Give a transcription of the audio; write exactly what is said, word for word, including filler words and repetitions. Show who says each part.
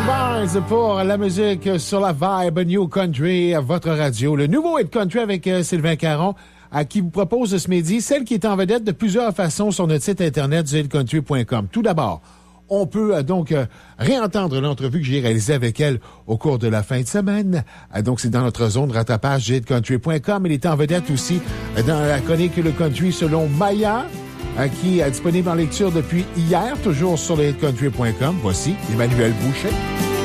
Speaker 1: Barnes pour la musique sur la vibe New Country à votre radio. Le nouveau Hit Country avec euh, Sylvain Caron à qui vous propose ce midi celle qui est en vedette de plusieurs façons sur notre site internet du hit country point com. Tout d'abord, on peut euh, donc euh, réentendre l'entrevue que j'ai réalisée avec elle au cours de la fin de semaine. Euh, donc, c'est dans notre zone de rattrapage du hit country point com. Elle est en vedette aussi euh, dans la chronique Le Country selon Maya, euh, qui est disponible en lecture depuis hier, toujours sur le hit country point com. Voici Emmanuel Boucher.